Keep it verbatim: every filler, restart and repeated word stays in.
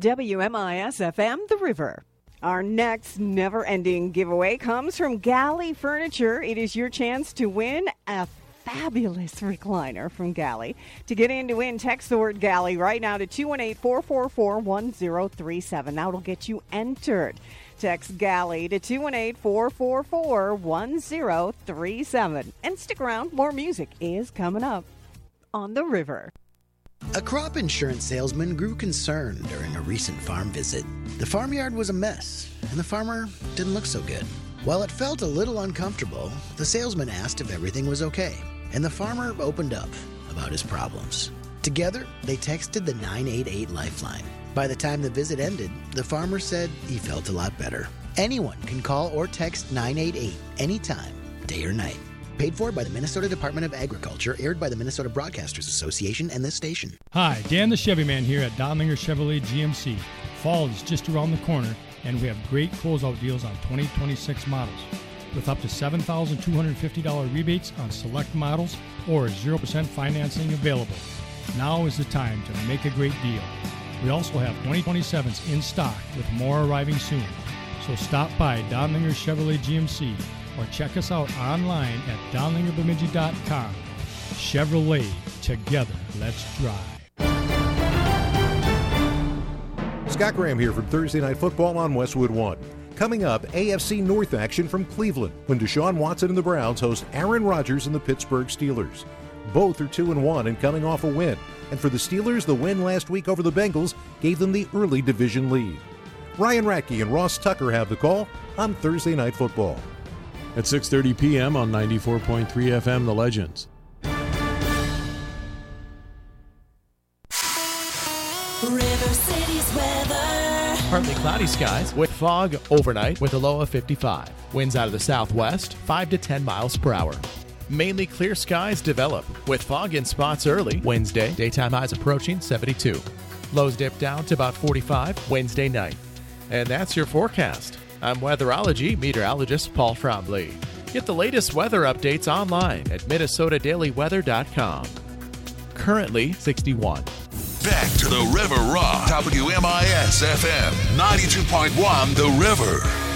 W M I S F M, The River. Our next never-ending giveaway comes from Galley Furniture. It is your chance to win a fabulous recliner from Galley. To get in to win, text the word Galley right now to two one eight, four four four, one zero three seven. That will get you entered. Text Galley to two one eight, four four four, one zero three seven. And stick around. More music is coming up on The River. A crop insurance salesman grew concerned during a recent farm visit. The farmyard was a mess, and the farmer didn't look so good. While it felt a little uncomfortable, the salesman asked if everything was okay, and the farmer opened up about his problems. Together, they texted the nine eight eight Lifeline. By the time the visit ended, the farmer said he felt a lot better. Anyone can call or text nine eight eight anytime, day or night. Paid for by the Minnesota Department of Agriculture, aired by the Minnesota Broadcasters Association and this station. Hi, Dan the Chevy Man here at Donlinger Chevrolet G M C. Fall is just around the corner, and we have great closeout deals on twenty twenty-six models, with up to seven thousand two hundred fifty dollars rebates on select models or zero percent financing available. Now is the time to make a great deal. We also have twenty twenty-sevens in stock, with more arriving soon. So stop by Donlinger Chevrolet G M C or check us out online at donlinger bemidji dot com. Chevrolet, together, let's drive. Scott Graham here from Thursday Night Football on Westwood One. Coming up, A F C North action from Cleveland when Deshaun Watson and the Browns host Aaron Rodgers and the Pittsburgh Steelers. Both are two and one and coming off a win. And for the Steelers, the win last week over the Bengals gave them the early division lead. Ryan Radke and Ross Tucker have the call on Thursday Night Football. At six thirty p.m. on ninety-four point three F M, The Legends. River City's weather. Partly cloudy skies with fog overnight with a low of fifty-five. Winds out of the southwest, five to ten miles per hour. Mainly clear skies develop with fog in spots early Wednesday. Daytime highs approaching seventy-two. Lows dip down to about forty-five Wednesday night. And that's your forecast. I'm weatherology meteorologist Paul Trombley. Get the latest weather updates online at minnesota daily weather dot com. Currently sixty-one. Back to the River Rock. W M I S F M ninety-two point one The River.